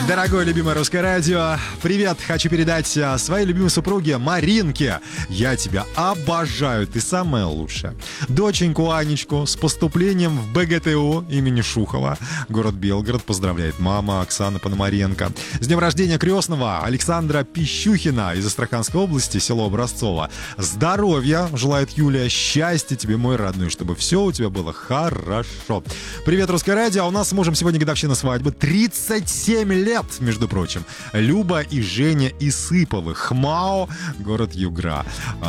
Дорогое любимое русское радио, привет! Хочу передать своей любимой супруге Маринке. Я тебя обожаю, ты самая лучшая. Доченьку Анечку с поступлением в БГТУ имени Шухова, город Белгород, поздравляет мама Оксана Пономаренко. С днем рождения крестного Александра Пищухина из Астраханской области, село Образцово. Здоровья желает Юлия, счастья тебе, мой родной, чтобы все у тебя было хорошо. Привет, русское радио, у нас с мужем сегодня годовщина свадьбы, 37 лет, между прочим. Люба и Женя Исыповы, ХМАО, город Югра.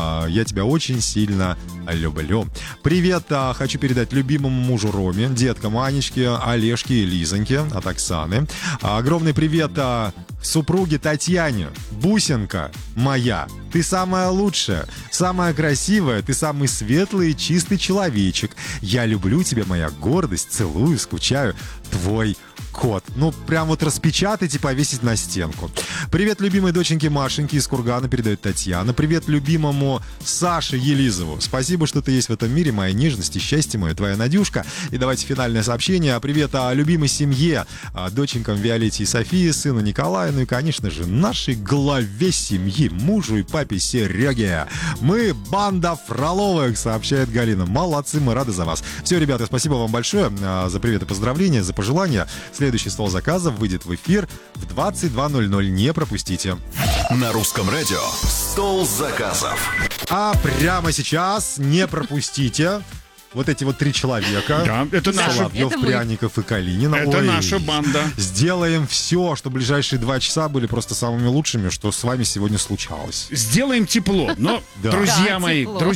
Я тебя очень сильно люблю. Привет хочу передать любимому мужу Роме, деткам Анечке, Олежке и Лизоньке от Оксаны. Огромный привет супруге Татьяне. Бусинка моя, ты самая лучшая, самая красивая, ты самый светлый и чистый человечек. Я люблю тебя, моя гордость, целую, скучаю, твой кот. Ну, прям вот распечатать и повесить на стенку. Привет любимой доченьке Машеньке из Кургана, передает Татьяна. Привет любимому Саше Елизову. Спасибо, что ты есть в этом мире, моя нежность и счастье мое, твоя Надюшка. И давайте финальное сообщение. Привет любимой семье, доченькам Виолетте и Софии, сыну Николаю, ну и, конечно же, нашей главе семьи, мужу и папе Сереге. Мы банда Фроловых, сообщает Галина. Молодцы, мы рады за вас. Все, ребята, спасибо вам большое за привет и поздравления, за пожелания. Следующий стол заказов выйдет в эфир в 22:00. Не пропустите. На русском радио «Стол заказов». А прямо сейчас не пропустите вот эти вот 3 человека. Да, это наша. Соловьев, это Пряников и Калинина. Это наша банда. Сделаем все, чтобы ближайшие 2 часа были просто самыми лучшими, что с вами сегодня случалось. Сделаем тепло. Но, Да. друзья мои, тепло.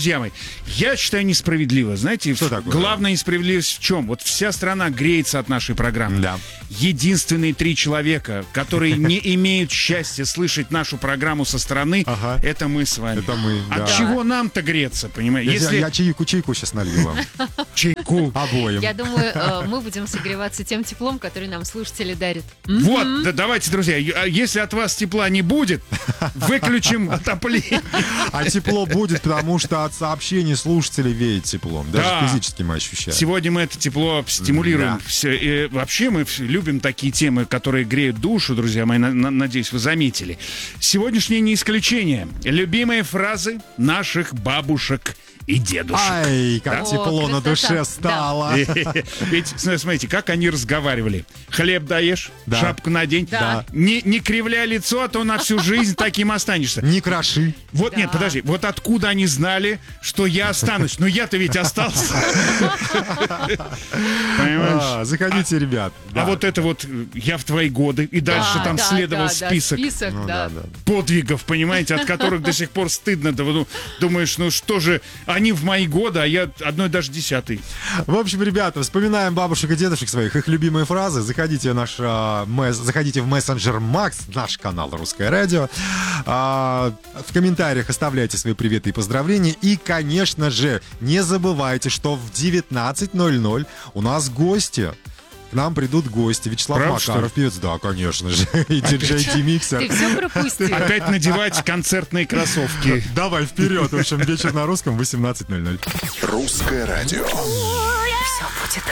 я считаю несправедливо. Знаете, Что такое? главная несправедливость в чем? Вот вся страна греется от нашей программы. Да. Единственные 3 человека, которые не имеют счастья слышать нашу программу со стороны, Ага. это мы с вами. Это мы, От да. чего нам-то греться, понимаете? Я чайку сейчас налью вам. Чайку. Обоим. Я думаю, мы будем согреваться тем теплом, который нам слушатели дарят. Вот, да, давайте, друзья, если от вас тепла не будет, выключим отопление. А тепло будет, потому что от сообщений слушателей веет теплом. Даже Да. физически мы ощущаем. Сегодня мы это тепло стимулируем. Да. Все. И вообще мы любим такие темы, которые греют душу, друзья мои. Надеюсь, вы заметили. Сегодняшнее не исключение. Любимые фразы наших бабушек и дедушек. Ай, как Да? тепло О, на душе красота. стало. Ведь, смотрите, как они разговаривали. Хлеб даешь, Да. шапку надень. Да. Не кривляй лицо, а то на всю жизнь таким останешься. Не кроши. Вот Да. нет, подожди, вот откуда они знали, что я останусь? Ну я-то ведь остался. Понимаешь? Заходите, ребят. А вот это вот «Я в твои годы», и дальше там следовал список Ну, да. да. подвигов, понимаете, от которых до сих пор стыдно. Да, думаешь, ну что же, они в мои годы, а я одной даже 10-й. В общем, ребята, вспоминаем бабушек и дедушек своих, их любимые фразы. Заходите в мессенджер Макс, наш канал «Русское радио». В комментариях оставляйте свои приветы и поздравления. И, конечно же, не забывайте, что в 19:00 у нас гости. К нам придут гости. Вячеслав Правда, что Макаров, певец, да, конечно же. И диджей Ди-Миксер. Ты все пропустил. Опять надевать концертные кроссовки. Давай вперед. В общем, вечер на русском, 18:00. «Русское радио». Все будет